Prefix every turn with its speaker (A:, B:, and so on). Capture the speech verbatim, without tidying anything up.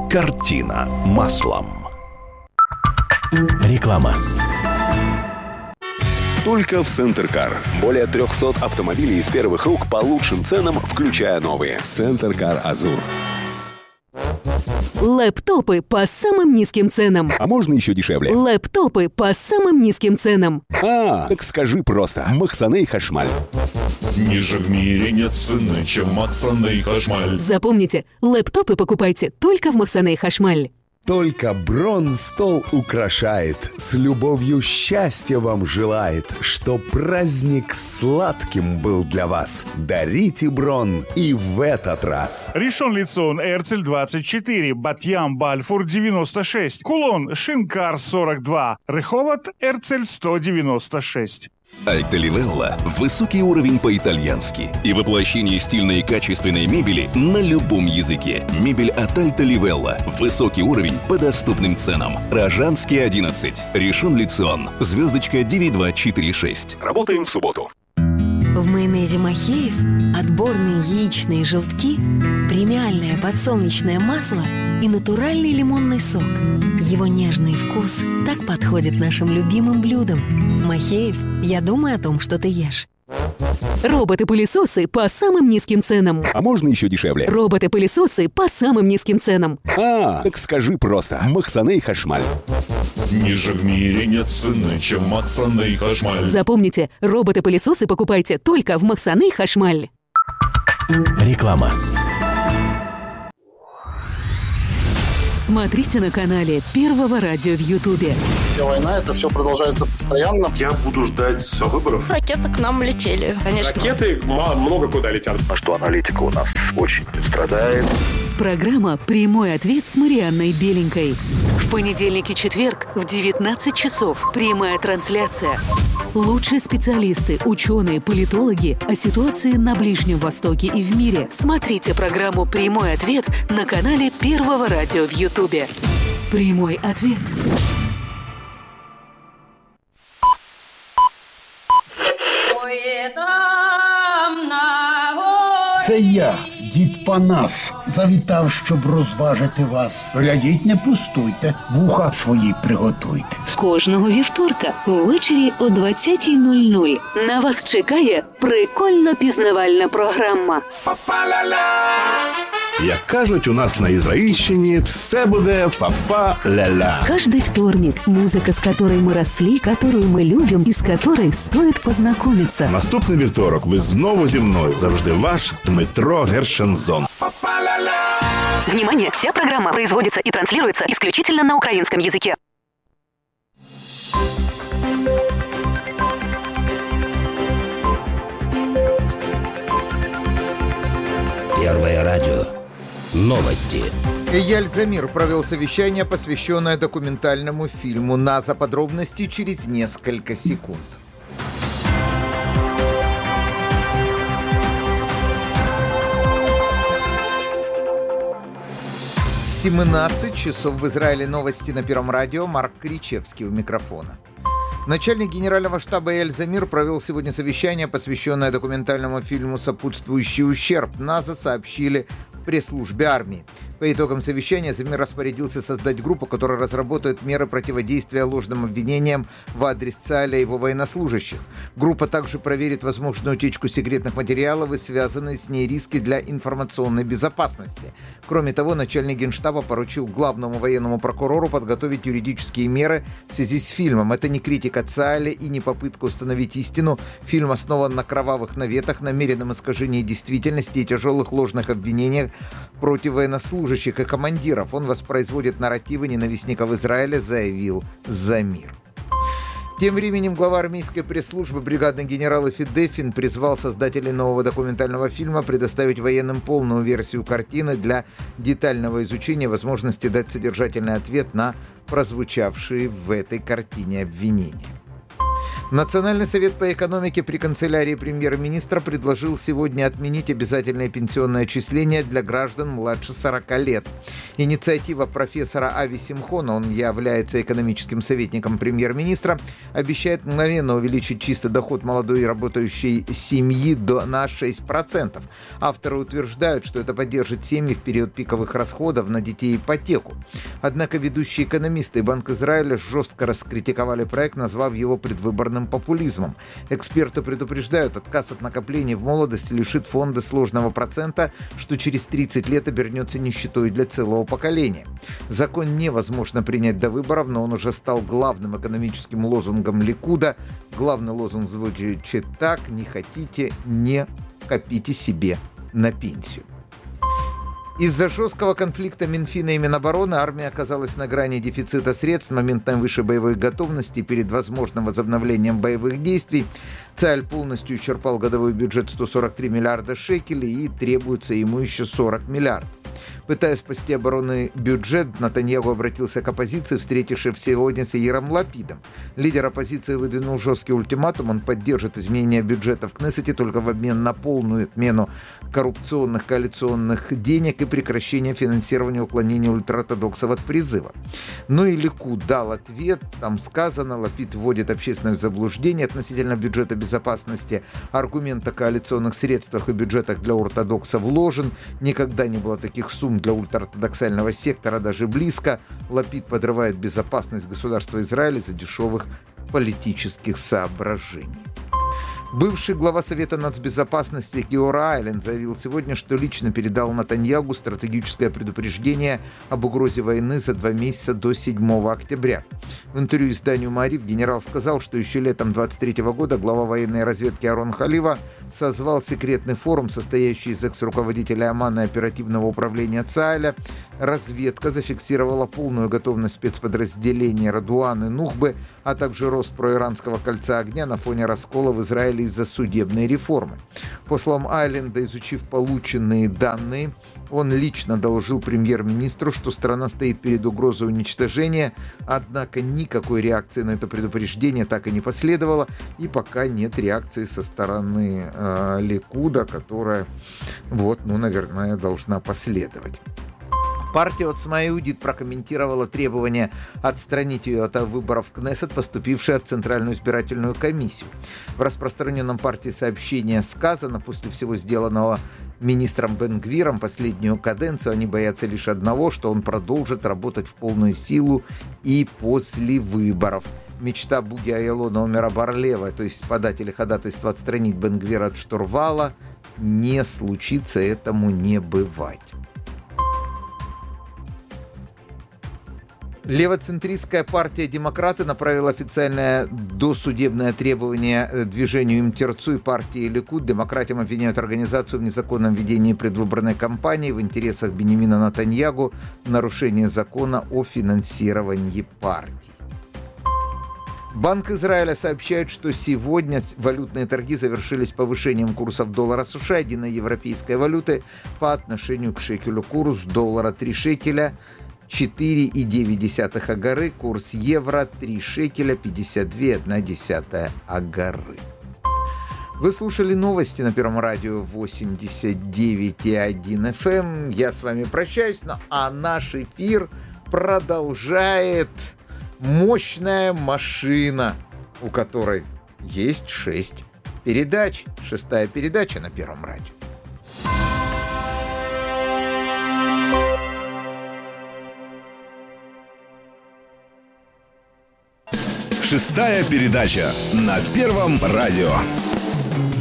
A: Картина маслом.
B: Реклама.
C: Только в Центр-Кар. Более триста автомобилей из первых рук по лучшим ценам, включая новые. Центр-Кар Азур.
D: Лэптопы по самым низким ценам.
C: А можно еще дешевле?
D: Лэптопы по самым низким ценам.
C: А, так скажи просто. Махсаны и Хашмаль.
E: Ниже в мире нет цены, чем Махсаны и Хашмаль.
D: Запомните, лэптопы покупайте только в Махсаны и Хашмаль.
F: Только Бронн стол украшает, с любовью счастья вам желает, чтоб праздник сладким был для вас. Дарите Бронн и в этот раз.
G: Ришон Лицон, Эрцель двадцать четыре, Батьям, Бальфур девяносто шесть, Кулон, Шинкар сорок два, Реховод, Эрцель сто девяносто шесть.
A: Альта Ливелла – высокий уровень по-итальянски и воплощение стильной и качественной мебели на любом языке. Мебель от Альта Ливелла. Высокий уровень по доступным ценам. Рожанский одиннадцать. Ришон Лицион. Звездочка девять два четыре шесть.
C: Работаем в субботу.
H: В майонезе Махеев отборные яичные желтки, премиальное подсолнечное масло и натуральный лимонный сок. Его нежный вкус так подходит нашим любимым блюдам. Махеев, я думаю о том, что ты ешь.
D: Роботы-пылесосы по самым низким ценам.
C: А можно еще дешевле?
D: Роботы-пылесосы по самым низким ценам.
C: А, так скажи просто. Махсаны и Хашмаль.
E: Ниже в мире нет цены, чем Махсаны и Хашмаль.
D: Запомните, роботы-пылесосы покупайте только в Махсаны и Хашмаль.
B: Реклама.
D: Смотрите на канале Первого радио в Ютубе.
I: Война, это все продолжается постоянно.
J: Я буду ждать выборов.
K: Ракеты к нам летели, конечно.
J: Ракеты много куда летят.
L: А что аналитика у нас очень страдает.
D: Программа «Прямой ответ» с Марианной Беленькой. В понедельник и четверг в девятнадцать часов. Прямая трансляция. Лучшие специалисты, ученые, политологи о ситуации на Ближнем Востоке и в мире. Смотрите программу «Прямой ответ» на канале Первого радио в Ютубе. «Прямой ответ».
M: Це я, дід Панас, завітав, щоб розважити вас. Глядіть, не пустуйте, вуха свої приготуйте.
D: Кожного вівторка ввечері о двадцятій нуль нуль на вас чекає прикольно-пізнавальна програма.
N: Як кажуть у нас на Ізраїльщині, все буде фа-фа-ля-ля.
D: Каждый вторник музыка, с которой мы росли, которую мы любим и с которой стоит познакомиться.
N: Наступний вівторок ви знову зі мною. Завжди ваш Дмитро Гершензон.
D: Внимание! Вся программа производится и транслируется исключительно на украинском языке.
B: Первое радио. Новости.
O: Эйяль Замир провел совещание, посвященное документальному фильму. НАСА подробности через несколько секунд. семнадцать часов в Израиле. Новости на Первом радио. Марк Кричевский у микрофона. Начальник генерального штаба Эйяль Замир провел сегодня совещание, посвященное документальному фильму «Сопутствующий ущерб». НАСА сообщили в пресс-службе армии. По итогам совещания Замир распорядился создать группу, которая разработает меры противодействия ложным обвинениям в адрес Цааля и его военнослужащих. Группа также проверит возможную утечку секретных материалов и связанные с ней риски для информационной безопасности. Кроме того, начальник генштаба поручил главному военному прокурору подготовить юридические меры в связи с фильмом. Это не критика Цааля и не попытка установить истину. Фильм основан на кровавых наветах, намеренном искажении действительности и тяжелых ложных обвинениях против военнослужащих и командиров. Он воспроизводит нарративы ненавистников Израиля, заявил Замир. Тем временем глава армейской пресс-службы бригадный генерал Федефин призвал создателей нового документального фильма предоставить военным полную версию картины для детального изучения возможности дать содержательный ответ на прозвучавшие в этой картине обвинения. Национальный совет по экономике при канцелярии премьер-министра предложил сегодня отменить обязательное пенсионное отчисление для граждан младше сорока лет. Инициатива профессора Ави Симхона, он является экономическим советником премьер-министра, обещает мгновенно увеличить чистый доход молодой и работающей семьи до, на шесть процентов. Авторы утверждают, что это поддержит семьи в период пиковых расходов на детей и ипотеку. Однако ведущие экономисты и Банк Израиля жестко раскритиковали проект, назвав его предвыборным популизмом. Эксперты предупреждают, отказ от накоплений в молодости лишит фонда сложного процента, что через тридцать лет обернется нищетой для целого поколения. Закон невозможно принять до выборов, но он уже стал главным экономическим лозунгом Ликуда. Главный лозунг звучит так: «Не хотите, не копите себе на пенсию». Из-за жесткого конфликта Минфина и Минобороны армия оказалась на грани дефицита средств, момент наивысшей боевой готовности перед возможным возобновлением боевых действий. Цаль полностью исчерпал годовой бюджет сто сорок три миллиарда шекелей и требуется ему еще сорок миллиардов. Пытаясь спасти оборонный бюджет, Нетаньяху обратился к оппозиции, встретившись сегодня с Яиром Лапидом. Лидер оппозиции выдвинул жесткий ультиматум. Он поддержит изменение бюджета в Кнессете только в обмен на полную отмену коррупционных коалиционных денег и прекращение финансирования уклонения ультраортодоксов от призыва. Ну и Ликуд дал ответ. Там сказано, Лапид вводит общественное в заблуждение относительно бюджета безопасности. Аргумент о коалиционных средствах и бюджетах для ортодоксов ложен. Никогда не было таких сумм для ультраортодоксального сектора, даже близко. Лапид подрывает безопасность государства Израиля из-за дешевых политических соображений. Бывший глава Совета нацбезопасности Геор Айленд заявил сегодня, что лично передал Нетаньяху стратегическое предупреждение об угрозе войны за два месяца до седьмого октября. В интервью изданию «Маариф» генерал сказал, что еще летом двадцать третьего года глава военной разведки Арон Халива созвал секретный форум, состоящий из экс-руководителя Амана и оперативного управления ЦАЭЛя. Разведка зафиксировала полную готовность спецподразделений Радуан и Нухбы, а также рост проиранского кольца огня на фоне раскола в Израиле из-за судебной реформы. По словам Айленда, изучив полученные данные, он лично доложил премьер-министру, что страна стоит перед угрозой уничтожения, однако никакой реакции на это предупреждение так и не последовало, и пока нет реакции со стороны э, Ликуда, которая, вот, ну, наверное, должна последовать. Партия Оцма Иудит прокомментировала требование отстранить ее от выборов в Кнессет, поступившее в Центральную избирательную комиссию. В распространенном партии сообщении сказано, после всего сделанного министром Бен-Гвиром последнюю каденцию, они боятся лишь одного, что он продолжит работать в полную силу и после выборов. Мечта Буги Айлона Омера Барлева, то есть подателя ходатайства отстранить Бен-Гвира от штурвала, не случится, этому не бывать. Левоцентристская партия «Демократы» направила официальное досудебное требование движению Им Терцу и партии Ликуд. Демократам обвиняют организацию в незаконном ведении предвыборной кампании в интересах Биньямина Нетаньяху в нарушении закона о финансировании партий. Банк Израиля сообщает, что сегодня валютные торги завершились повышением курсов доллара США, единой европейской валюты, по отношению к шекелю. Курс доллара три шекеля четыре целых девять десятых агары, курс евро три шекеля пятьдесят две целых одна десятая агары. Вы слушали новости на Первом радио восемьдесят девять и один эф эм. Я с вами прощаюсь, ну, а наш эфир продолжает мощная машина, у которой есть шесть передач. Шестая передача на Первом радио.
N: Шестая передача на Первом радио.